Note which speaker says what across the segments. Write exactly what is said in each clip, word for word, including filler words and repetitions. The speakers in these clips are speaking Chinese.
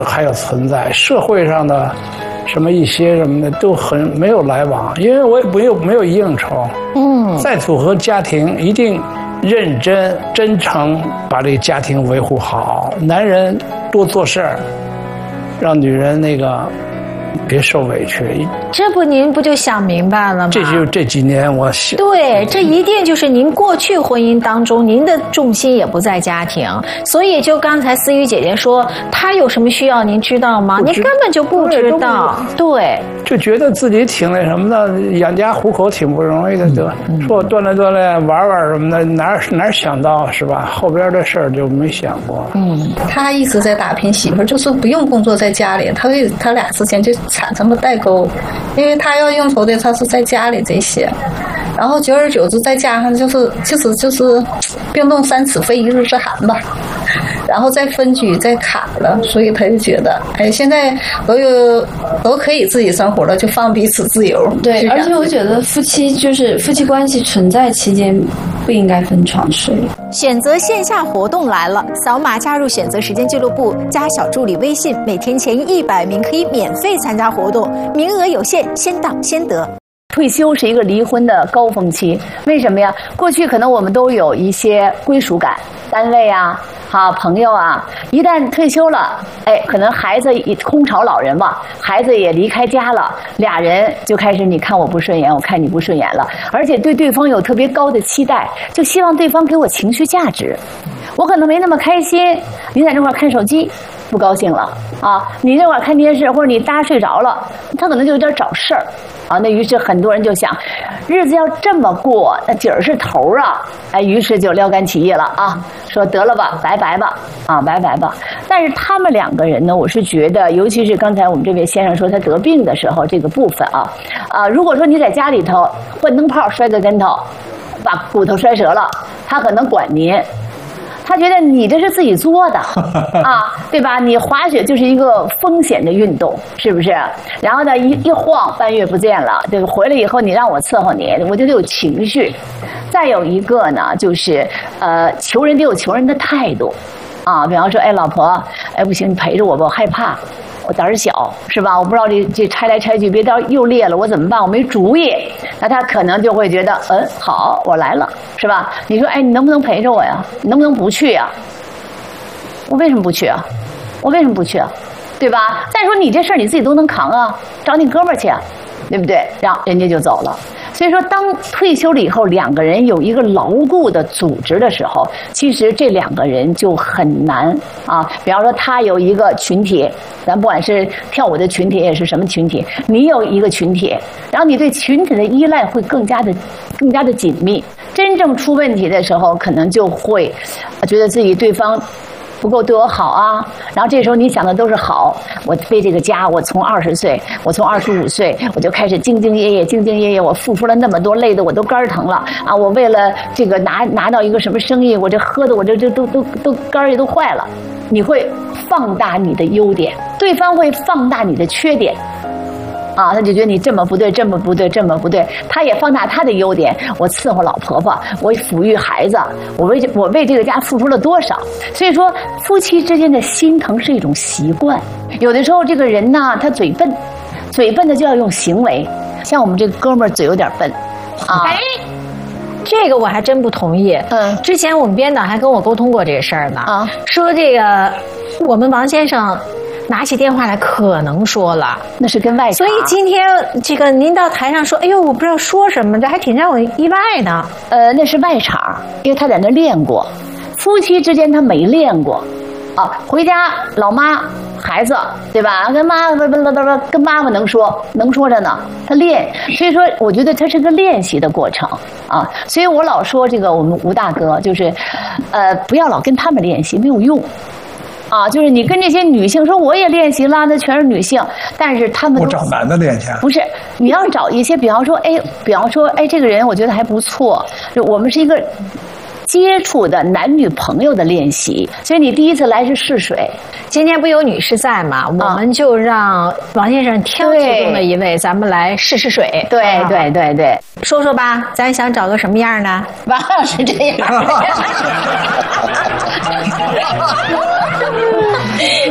Speaker 1: 还有存在，社会上的什么一些什么的都很没有来往，因为我也没有没有应酬。嗯，再组合家庭一定认真真诚把这个家庭维护好，男人多做事儿，让女人那个别受委屈。
Speaker 2: 这不您不就想明白了吗？
Speaker 1: 这就是这几年我想。
Speaker 2: 对，这一定就是您过去婚姻当中，您的重心也不在家庭，所以就刚才思雨姐姐说，她有什么需要您知道吗？您根本就不知道。对，
Speaker 1: 就觉得自己挺那什么的，养家糊口挺不容易的，得、嗯、说锻炼锻炼、玩玩什么的，哪哪想到是吧？后边的事儿就没想过。
Speaker 3: 嗯，他一直在打拼，媳妇就是不用工作在家里，他为他俩之间就产生了代沟，因为他要应酬的他是在家里这些，然后久而久之再加上就是其实就是冰冻三尺非一日之寒吧，然后再分居再卡了，所以他就觉得哎，现在都有都可以自己生活了，就放彼此自由。
Speaker 4: 对，而且我觉得夫妻就是夫妻关系存在期间不应该分床睡。
Speaker 2: 选择线下活动来了，扫码加入选择时间俱乐部，加小助理微信，每天前一百名可以免费参加活动，名额有限，先到先得。
Speaker 5: 退休是一个离婚的高峰期，为什么呀？过去可能我们都有一些归属感，单位啊，好朋友啊，一旦退休了，哎，可能孩子也空巢老人嘛，孩子也离开家了，俩人就开始你看我不顺眼，我看你不顺眼了，而且对对方有特别高的期待，就希望对方给我情绪价值。我可能没那么开心，你在这块看手机，不高兴了啊！你这块看电视，或者你搭睡着了，他可能就有点找事儿啊。那于是很多人就想，日子要这么过，那景儿是头啊！哎，于是就撩干起义了啊，说得了吧，拜拜吧，啊，拜拜吧。但是他们两个人呢，我是觉得，尤其是刚才我们这位先生说他得病的时候，这个部分啊，啊，如果说你在家里头换灯泡摔个跟头，把骨头摔折了，他可能管您。他觉得你这是自己作的啊，对吧？你滑雪就是一个风险的运动，是不是？然后呢，一一晃半月不见了，对吧？回来以后你让我伺候你，我就得有情绪。再有一个呢，就是呃，求人得有求人的态度啊。比方说，哎，老婆，哎，不行，你陪着我吧，我害怕。我胆儿小，是吧？我不知道这这拆来拆去，别到又裂了，我怎么办？我没主意。那他可能就会觉得，嗯，好，我来了，是吧？你说，哎，你能不能陪着我呀？你能不能不去呀？我为什么不去啊？我为什么不去啊？对吧？再说你这事儿你自己都能扛啊，找你哥们儿去啊，对不对？然后人家就走了。所以说，当退休了以后，两个人有一个牢固的组织的时候，其实这两个人就很难啊。比方说，他有一个群体，咱不管是跳舞的群体，也是什么群体，你有一个群体，然后你对群体的依赖会更加的、更加的紧密。真正出问题的时候，可能就会觉得自己对方不够对我好啊，然后这时候你想的都是好，我为这个家，我从二十岁，我从二十五岁，我就开始兢兢业业，兢兢业业，我付出了那么多，累的我都肝疼了啊！我为了这个拿拿到一个什么生意，我这喝的我这这都都都肝也都坏了。你会放大你的优点，对方会放大你的缺点。啊，他就觉得你这么不对，这么不对，这么不对，他也放大他的优点。我伺候老婆婆，我抚育孩子，我为我为这个家付出了多少？所以说，夫妻之间的心疼是一种习惯。有的时候，这个人呢，他嘴笨，嘴笨的就要用行为。像我们这个哥们儿嘴有点笨，啊。
Speaker 2: 哎，这个我还真不同意。嗯，之前我们编导还跟我沟通过这个事儿呢。啊，说这个我们王先生拿起电话来可能说了，
Speaker 5: 那是跟外场。
Speaker 2: 所以今天这个您到台上说，哎呦，我不知道说什么，这还挺让我意外的。
Speaker 5: 呃，那是外场，因为他在那练过。夫妻之间他没练过，啊，回家老妈孩子对吧？跟妈不不不不跟妈妈能说能说着呢，他练。所以说，我觉得他是个练习的过程啊。所以我老说这个我们吴大哥就是，呃，不要老跟他们练习，没有用。啊，就是你跟这些女性说我也练习啦，那全是女性，但是他们
Speaker 1: 我找男的练去。
Speaker 5: 不是，你要找一些，比方说，哎，比方说，哎，这个人我觉得还不错，就我们是一个接触的男女朋友的练习，所以你第一次来是试水。
Speaker 2: 今天不有女士在嘛，我们就让王先生挑其中的一位，咱们来试试水。
Speaker 5: 对对对对，
Speaker 2: 说说吧，咱想找个什么样的？
Speaker 5: 王老师这样。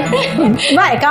Speaker 2: 外刚。